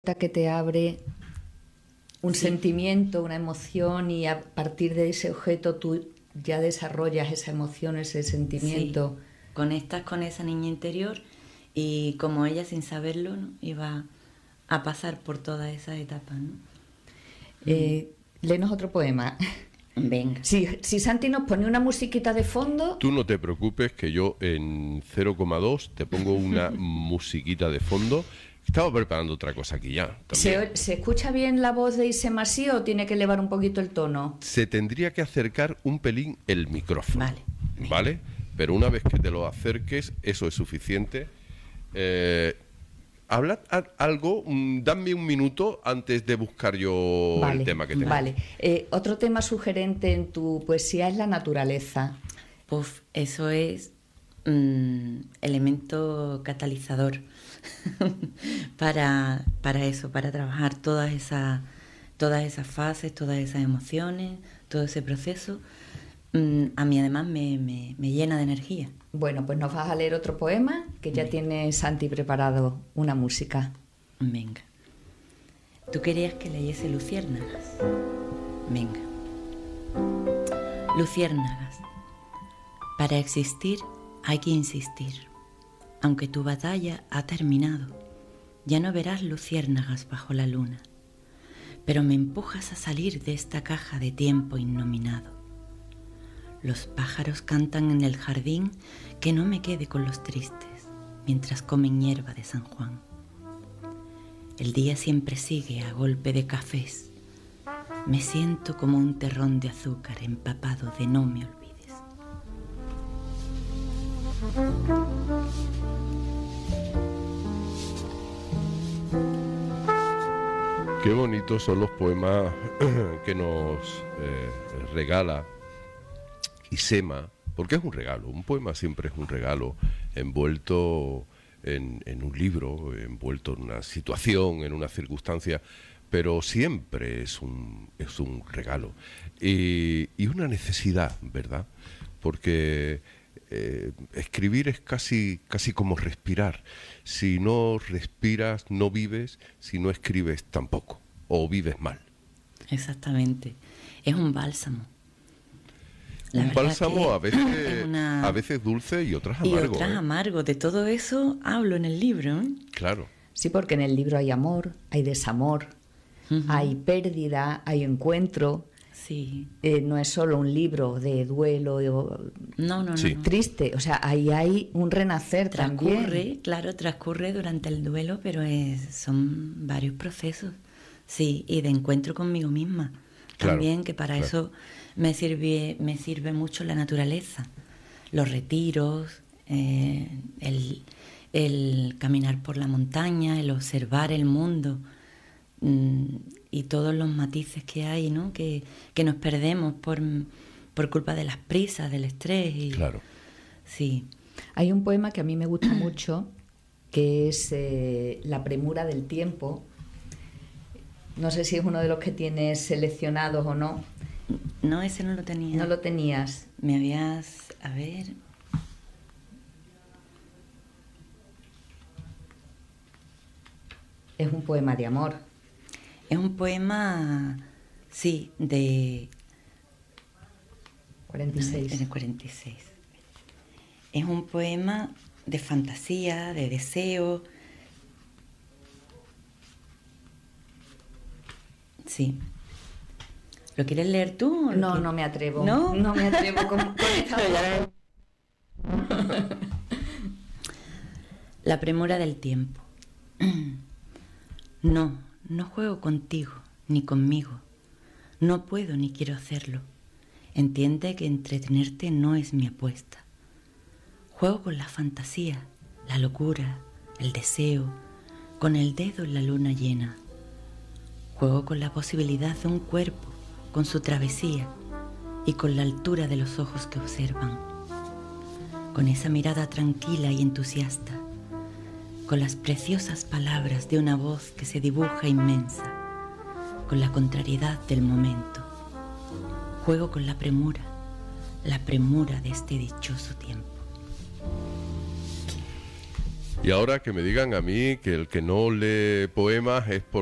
que te abre un sentimiento, una emoción, y a partir de ese objeto tú ya desarrollas esa emoción, ese sentimiento. Sí, conectas con esa niña interior y como ella sin saberlo, ¿no?, iba a pasar por todas esas etapas, ¿no? Léenos otro poema. Venga. Si Santi nos pone una musiquita de fondo... Tú no te preocupes que yo en 0,2 te pongo una musiquita de fondo. Estaba preparando otra cosa aquí ya. ¿Se escucha bien la voz de Isemasí o tiene que elevar un poquito el tono? Se tendría que acercar un pelín el micrófono. Vale. ¿Vale? Pero una vez que te lo acerques, eso es suficiente. Hablad algo, dadme un minuto antes de buscar yo el tema que tengo. Vale. Otro tema sugerente en tu poesía es la naturaleza. Pues eso es elemento catalizador para eso, para trabajar todas esas fases, todas esas emociones, todo ese proceso. A mí además me llena de energía. Bueno, pues nos vas a leer otro poema, que ya tiene Santi preparado una música. Venga. Tú querías que leyese Luciérnagas. Venga. Luciérnagas. Para existir hay que insistir. Aunque tu batalla ha terminado, ya no verás luciérnagas bajo la luna. Pero me empujas a salir de esta caja de tiempo innominado. Los pájaros cantan en el jardín, que no me quede con los tristes, mientras comen hierba de San Juan. El día siempre sigue a golpe de cafés. Me siento como un terrón de azúcar empapado de no me olvides. Qué bonitos son los poemas que nos regala Isema, porque es un regalo. Un poema siempre es un regalo, envuelto en un libro, envuelto en una situación, en una circunstancia, pero siempre es un regalo y una necesidad, ¿verdad? Porque escribir es casi como respirar. Si no respiras, no vives. Si no escribes, tampoco. O vives mal. Exactamente. Es un bálsamo. Un bálsamo a veces dulce y otras amargo. Y otras amargo. De todo eso hablo en el libro, ¿eh? Claro. Sí, porque en el libro hay amor, hay desamor, hay pérdida, hay encuentro. Sí. No es solo un libro de duelo no. triste, o sea, ahí hay un renacer también. Transcurre durante el duelo, pero son varios procesos, sí, y de encuentro conmigo misma. Claro, también, que para eso me sirve mucho la naturaleza, los retiros, el caminar por la montaña, el observar el mundo. Y todos los matices que hay, ¿no?, que nos perdemos por culpa de las prisas, del estrés. Claro. Sí. Hay un poema que a mí me gusta mucho, que es La premura del tiempo. No sé si es uno de los que tienes seleccionados o no. No, ese no lo tenía. No lo tenías. Me habías... A ver... Es un poema de amor. Es un poema, sí, de 46. De 46. Es un poema de fantasía, de deseo. Sí. ¿Lo quieres leer tú? ¿O No, no me atrevo. ¿No? No me atrevo con esta voz. La premura del tiempo. No juego contigo, ni conmigo. No puedo ni quiero hacerlo. Entiende que entretenerte no es mi apuesta. Juego con la fantasía, la locura, el deseo, con el dedo en la luna llena. Juego con la posibilidad de un cuerpo, con su travesía y con la altura de los ojos que observan. Con esa mirada tranquila y entusiasta. Con las preciosas palabras de una voz que se dibuja inmensa, con la contrariedad del momento. Juego con la premura de este dichoso tiempo. Y ahora que me digan a mí que el que no lee poemas es